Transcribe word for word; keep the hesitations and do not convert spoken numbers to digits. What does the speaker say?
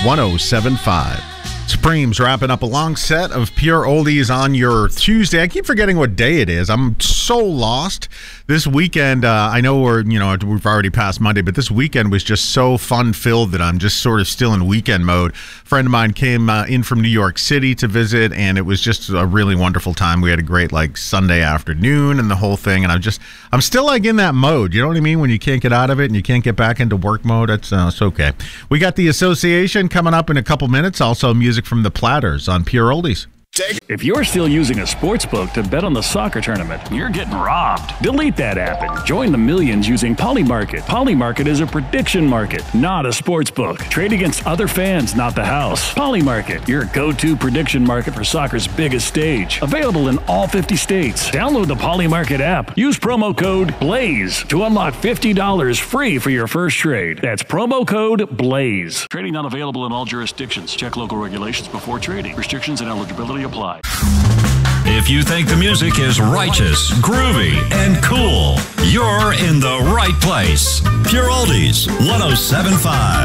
one oh seven point five. Supreme's wrapping up a long set of pure oldies on your Tuesday. I keep forgetting what day it is. I'm so lost. This weekend, uh, I know we're, you know, we've already passed Monday, but this weekend was just so fun-filled that I'm just sort of still in weekend mode. A friend of mine came uh, in from New York City to visit, and it was just a really wonderful time. We had a great, like, Sunday afternoon and the whole thing, and I'm just, I'm still, like, in that mode. You know what I mean? When you can't get out of it and you can't get back into work mode, it's, uh, it's okay. We got the Association coming up in a couple minutes. Also, music from the Platters on Pure Oldies. If you're still using a sports book to bet on the soccer tournament, you're getting robbed. Delete that app and join the millions using Polymarket. Polymarket is a prediction market, not a sports book. Trade against other fans, not the house. Polymarket, your go-to prediction market for soccer's biggest stage. Available in all fifty states. Download the Polymarket app. Use promo code BLAZE to unlock fifty dollars free for your first trade. That's promo code BLAZE. Trading not available in all jurisdictions. Check local regulations before trading. Restrictions and eligibility apply. If you think the music is righteous, groovy, and cool, you're in the right place. Pure Oldies, one oh seven point five.